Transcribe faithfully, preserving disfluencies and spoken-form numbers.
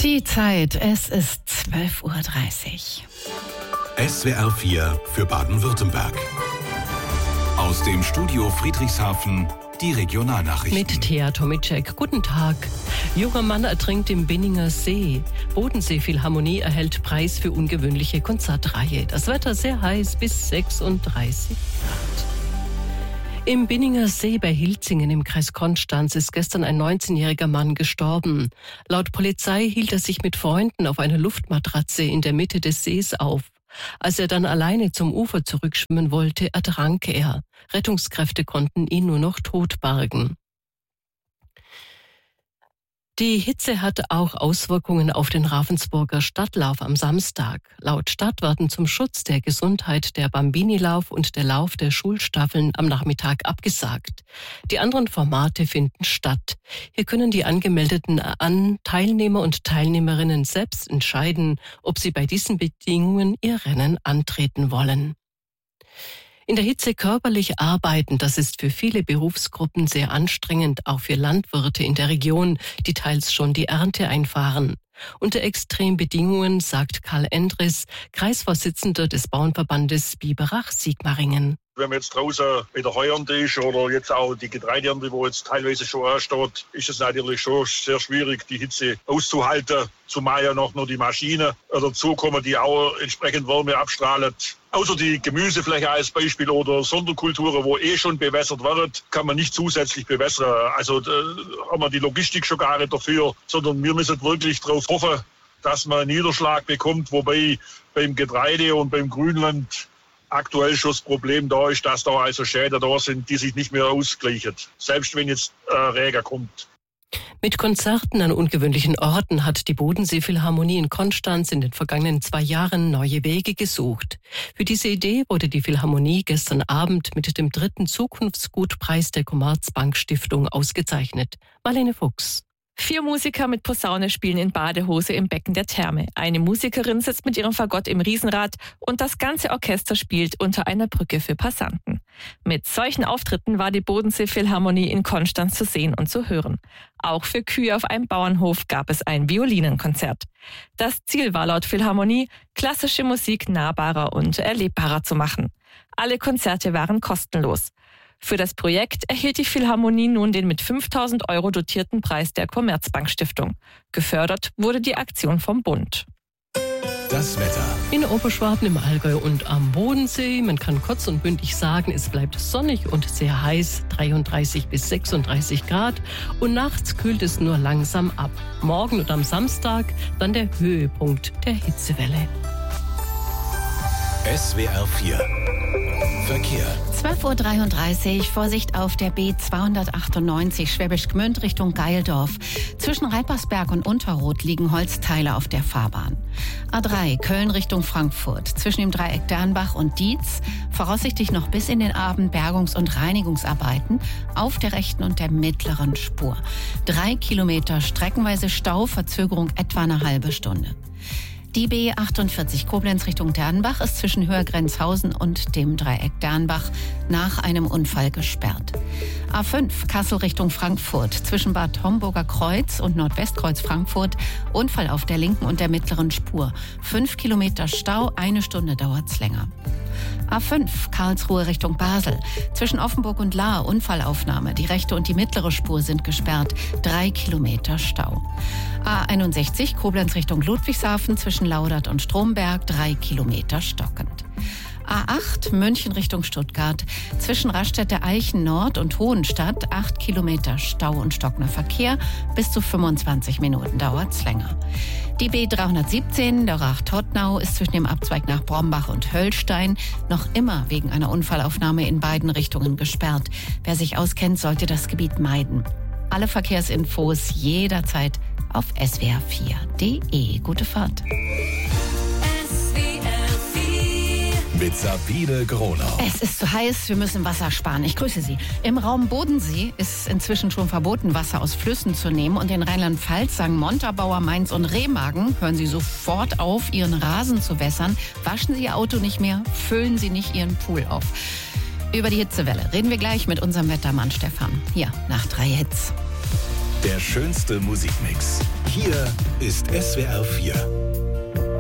Die Zeit, es ist zwölf Uhr dreißig. S W R vier für Baden-Württemberg. Aus dem Studio Friedrichshafen die Regionalnachrichten. Mit Thea Tomicek. Guten Tag. Junger Mann ertrinkt im Binninger See. Bodensee Philharmonie erhält Preis für ungewöhnliche Konzertreihe. Das Wetter sehr heiß bis sechsunddreißig Grad. Im Binninger See bei Hilzingen im Kreis Konstanz ist gestern ein neunzehnjähriger Mann gestorben. Laut Polizei hielt er sich mit Freunden auf einer Luftmatratze in der Mitte des Sees auf. Als er dann alleine zum Ufer zurückschwimmen wollte, ertrank er. Rettungskräfte konnten ihn nur noch tot bergen. Die Hitze hat auch Auswirkungen auf den Ravensburger Stadtlauf am Samstag. Laut Stadt werden zum Schutz der Gesundheit der Bambini-Lauf und der Lauf der Schulstaffeln am Nachmittag abgesagt. Die anderen Formate finden statt. Hier können die angemeldeten An- Teilnehmer und Teilnehmerinnen selbst entscheiden, ob sie bei diesen Bedingungen ihr Rennen antreten wollen. In der Hitze körperlich arbeiten, das ist für viele Berufsgruppen sehr anstrengend, auch für Landwirte in der Region, die teils schon die Ernte einfahren. Unter Extrembedingungen, sagt Karl Endres, Kreisvorsitzender des Bauernverbandes Biberach-Sigmaringen. Wenn man jetzt draußen bei der Heuernte ist oder jetzt auch die Getreideernte, wo jetzt teilweise schon ansteht, ist es natürlich schon sehr schwierig, die Hitze auszuhalten. Zumal ja noch nur die Maschine dazu kommen, die auch entsprechend Wärme abstrahlt. Außer die Gemüsefläche als Beispiel oder Sonderkulturen, wo eh schon bewässert wird, kann man nicht zusätzlich bewässern. Also da haben wir die Logistik schon gar nicht dafür, sondern wir müssen wirklich darauf hoffen, dass man einen Niederschlag bekommt, wobei beim Getreide und beim Grünland aktuell schon das Problem da ist, dass da also Schäden da sind, die sich nicht mehr ausgleichen, selbst wenn jetzt äh, Regen kommt. Mit Konzerten an ungewöhnlichen Orten hat die Bodensee Philharmonie in Konstanz in den vergangenen zwei Jahren neue Wege gesucht. Für diese Idee wurde die Philharmonie gestern Abend mit dem dritten Zukunftsgutpreis der Commerzbank Stiftung ausgezeichnet. Marlene Fuchs. Vier Musiker mit Posaune spielen in Badehose im Becken der Therme. Eine Musikerin sitzt mit ihrem Fagott im Riesenrad und das ganze Orchester spielt unter einer Brücke für Passanten. Mit solchen Auftritten war die Bodensee Philharmonie in Konstanz zu sehen und zu hören. Auch für Kühe auf einem Bauernhof gab es ein Violinenkonzert. Das Ziel war laut Philharmonie, klassische Musik nahbarer und erlebbarer zu machen. Alle Konzerte waren kostenlos. Für das Projekt erhielt die Philharmonie nun den mit fünftausend Euro dotierten Preis der Commerzbank Stiftung. Gefördert wurde die Aktion vom Bund. Das Wetter. In Oberschwaben, im Allgäu und am Bodensee. Man kann kurz und bündig sagen, es bleibt sonnig und sehr heiß, dreiunddreißig bis sechsunddreißig Grad. Und nachts kühlt es nur langsam ab. Morgen und am Samstag dann der Höhepunkt der Hitzewelle. S W R vier Verkehr. zwölf Uhr dreiunddreißig, Vorsicht auf der B zweihundertachtundneunzig Schwäbisch Gmünd Richtung Geildorf. Zwischen Reipersberg und Unterroth liegen Holzteile auf der Fahrbahn. A drei Köln Richtung Frankfurt. Zwischen dem Dreieck Dernbach und Dietz voraussichtlich noch bis in den Abend Bergungs- und Reinigungsarbeiten auf der rechten und der mittleren Spur. Drei Kilometer streckenweise Stau, Verzögerung etwa eine halbe Stunde. Die B achtundvierzig Koblenz Richtung Dernbach ist zwischen Höhergrenzhausen und dem Dreieck Dernbach nach einem Unfall gesperrt. A fünf Kassel Richtung Frankfurt zwischen Bad Homburger Kreuz und Nordwestkreuz Frankfurt Unfall auf der linken und der mittleren Spur. Fünf Kilometer Stau, eine Stunde dauert's länger. A fünf Karlsruhe Richtung Basel. Zwischen Offenburg und Lahr Unfallaufnahme. Die rechte und die mittlere Spur sind gesperrt. Drei Kilometer Stau. A einundsechzig Koblenz Richtung Ludwigshafen zwischen Laudert und Stromberg. Drei Kilometer stockend. A acht München Richtung Stuttgart. Zwischen Raststätte Eichen Nord und Hohenstadt acht Kilometer Stau und stockender Verkehr. Bis zu fünfundzwanzig Minuten dauert's länger. Die B dreihundertsiebzehn Dörrach-Tottnau ist zwischen dem Abzweig nach Brombach und Höllstein noch immer wegen einer Unfallaufnahme in beiden Richtungen gesperrt. Wer sich auskennt, sollte das Gebiet meiden. Alle Verkehrsinfos jederzeit auf S W R vier Punkt de. Gute Fahrt. Mit Sabine Gronau. Es ist zu heiß, wir müssen Wasser sparen. Ich grüße Sie. Im Raum Bodensee ist inzwischen schon verboten, Wasser aus Flüssen zu nehmen. Und in Rheinland-Pfalz sagen Montabaur, Mainz und Remagen, hören Sie sofort auf, Ihren Rasen zu wässern. Waschen Sie Ihr Auto nicht mehr, füllen Sie nicht Ihren Pool auf. Über die Hitzewelle reden wir gleich mit unserem Wettermann Stefan. Hier, nach drei Hits. Der schönste Musikmix. Hier ist S W R vier.